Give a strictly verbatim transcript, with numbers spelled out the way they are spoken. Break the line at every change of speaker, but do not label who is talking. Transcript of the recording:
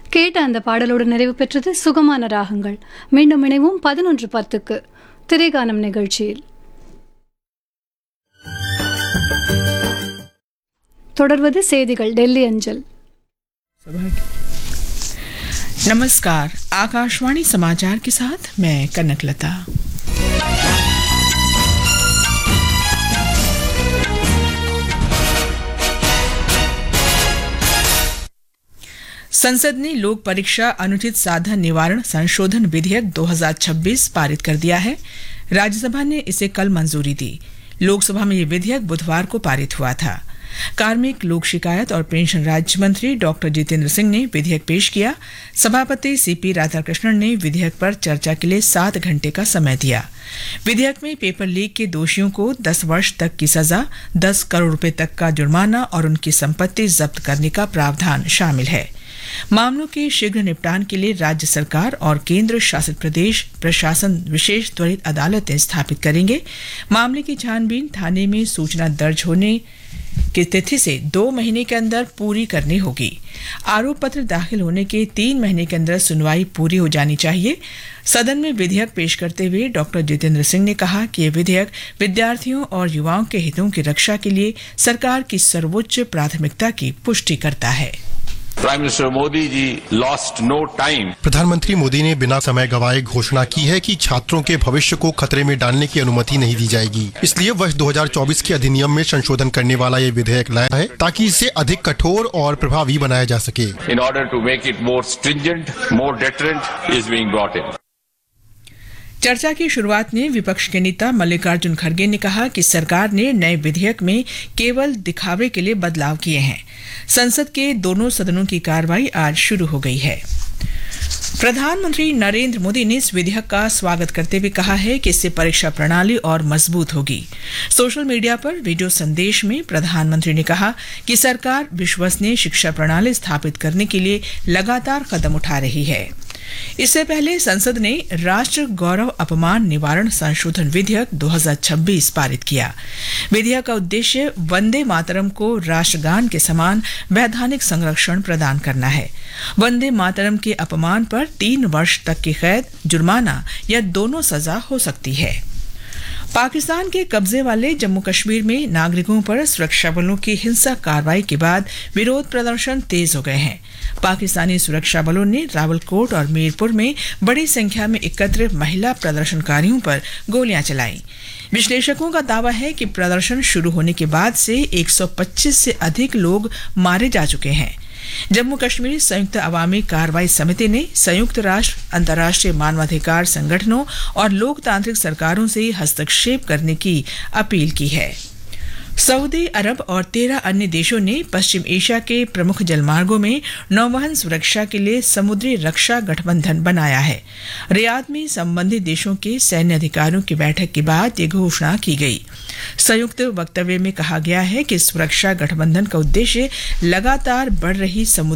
கேட்ட அந்த பாடலோடு நிறைவு பெற்றது சுகமான ராகங்கள். மீண்டும் இணைவும் பதினொன்று பத்துக்கு திரைகானம் நிகழ்ச்சியில். தொடர்வது செய்திகள் டெல்லி அஞ்சல்.
नमस्कार, आकाशवाणी समाचार के साथ मैं कनकलता। संसद ने लोक परीक्षा अनुचित साधन निवारण संशोधन विधेयक दो हज़ार छब्बीस पारित कर दिया है। राज्यसभा ने इसे कल मंजूरी दी। लोकसभा में ये विधेयक बुधवार को पारित हुआ था। कार्मिक, लोक शिकायत और पेंशन राज्य मंत्री डॉक्टर जितेंद्र सिंह ने विधेयक पेश किया। सभापति सीपी राधाकृष्णन ने विधेयक पर चर्चा के लिए सात घंटे का समय दिया। विधेयक में पेपर लीक के दोषियों को दस वर्ष तक की सजा, दस करोड़ रुपए तक का जुर्माना और उनकी संपत्ति जब्त करने का प्रावधान शामिल है। मामलों के शीघ्र निपटान के लिए राज्य सरकार और केंद्र शासित प्रदेश प्रशासन विशेष त्वरित अदालतें स्थापित करेंगे। मामले की छानबीन थाने में सूचना दर्ज होने की तिथि से दो महीने के अंदर पूरी करनी होगी। आरोप पत्र दाखिल होने के तीन महीने के अंदर सुनवाई पूरी हो जानी चाहिए। सदन में विधेयक पेश करते हुए डॉक्टर जितेंद्र सिंह ने कहा कि यह विधेयक विद्यार्थियों और युवाओं के हितों की रक्षा के लिए सरकार की सर्वोच्च प्राथमिकता की पुष्टि करता है।
Prime minister Modi ji lost no time.
प्रधानमंत्री मोदी ने बिना समय गवाए घोषणा की है कि छात्रों के भविष्य को खतरे में डालने की अनुमति नहीं दी जाएगी। इसलिए वर्ष दो हज़ार चौबीस के अधिनियम में संशोधन करने वाला ये विधेयक लाया है ताकि इसे अधिक कठोर और प्रभावी बनाया जा सके।
In order to make it more stringent, more deterrent is being brought in.
चर्चा की शुरुआत में विपक्ष के नेता मल्लिकार्जुन खड़गे ने कहा कि सरकार ने नए विधेयक में केवल दिखावे के लिए बदलाव किए हैं। संसद के दोनों सदनों की कार्रवाई आज शुरू हो गई है। प्रधानमंत्री नरेंद्र मोदी ने इस विधेयक का स्वागत करते हुए कहा है कि इससे परीक्षा प्रणाली और मजबूत होगी। सोशल मीडिया पर वीडियो संदेश में प्रधानमंत्री ने कहा कि सरकार विश्वसनीय शिक्षा प्रणाली स्थापित करने के लिए लगातार कदम उठा रही है। इससे पहले संसद ने राष्ट्र गौरव अपमान निवारण संशोधन विधेयक दो हज़ार छब्बीस पारित किया। विधेयक का उद्देश्य वंदे मातरम को राष्ट्रगान के समान वैधानिक संरक्षण प्रदान करना है। वंदे मातरम के अपमान पर तीन वर्ष तक की कैद, जुर्माना या दोनों सजा हो सकती है। पाकिस्तान के कब्जे वाले जम्मू कश्मीर में नागरिकों पर सुरक्षा बलों की हिंसक कार्रवाई के बाद विरोध प्रदर्शन तेज हो गए हैं। पाकिस्तानी सुरक्षा बलों ने रावलकोट और मीरपुर में बड़ी संख्या में एकत्र महिला प्रदर्शनकारियों पर गोलियां चलाई। विश्लेषकों का दावा है कि प्रदर्शन शुरू होने के बाद से एक सौ पच्चीस से अधिक लोग मारे जा चुके हैं। जम्मू कश्मीर संयुक्त अवामी कार्रवाई समिति ने संयुक्त राष्ट्र, अंतर्राष्ट्रीय मानवाधिकार संगठनों और लोकतांत्रिक सरकारों से हस्तक्षेप करने की अपील की है। सऊदी अरब और तेरह अन्य देशों ने पश्चिम एशिया के प्रमुख जलमार्गों में नौवहन सुरक्षा के लिए समुद्री रक्षा गठबंधन बनाया है। रियाद में संबंधित देशों के सैन्य अधिकारियों की बैठक के बाद ये घोषणा की गई। संयुक्त वक्तव्य में कहा गया है कि सुरक्षा गठबंधन का उद्देश्य लगातार बढ़ रही समुद्री